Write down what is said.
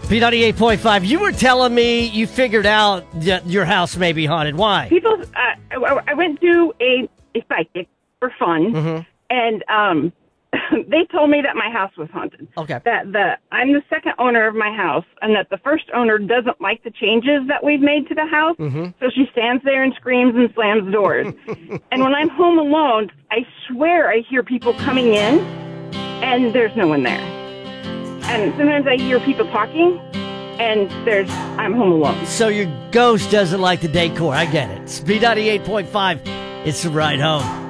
B98.5, you were telling me you figured out that your house may be haunted. Why? People, I went to a psychic for fun, and they told me that my house was haunted. Okay. That I'm the second owner of my house, and that the first owner doesn't like the changes that we've made to the house, so she stands there and screams and slams doors. And when I'm home alone, I swear I hear people coming in, and there's no one there. And sometimes I hear people talking, and I'm home alone. So your ghost doesn't like the decor. I get it. It's B98.5. It's the ride home.